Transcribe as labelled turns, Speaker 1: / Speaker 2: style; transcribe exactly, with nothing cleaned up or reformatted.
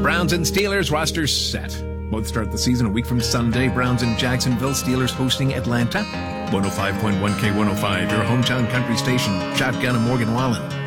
Speaker 1: Browns and Steelers rosters set. Both start the season a week from Sunday. Browns in Jacksonville, Steelers hosting Atlanta. one oh five point one K one oh five, your hometown country station. Shotgun and Morgan Wallen.